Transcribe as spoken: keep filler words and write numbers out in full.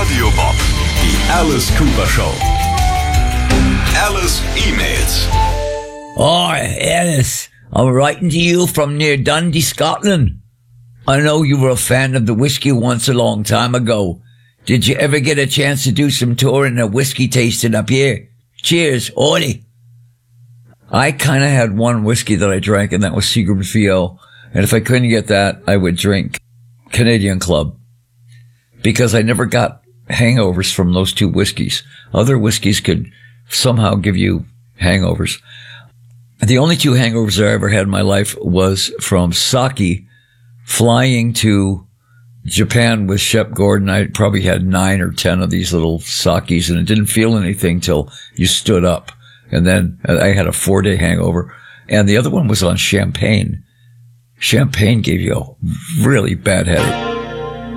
Audio Bob, die Alice Cooper Show. Alice emails. Oh, Alice, I'm writing to you from near Dundee, Scotland. I know you were a fan of the whiskey once a long time ago. Did you ever get a chance to do some touring and whiskey tasting up here? Cheers, Ollie. I kind of had one whiskey that I drank, and that was Seagram Fiel. And if I couldn't get that, I would drink Canadian Club, because I never got hangovers from those two whiskeys. Other whiskeys could somehow give you hangovers. The only two hangovers I ever had in my life was from sake, flying to Japan with Shep Gordon. I probably had nine or ten of these little sakes, and it didn't feel anything till you stood up. And then I had a four-day hangover. And the other one was on champagne. Champagne gave you a really bad headache.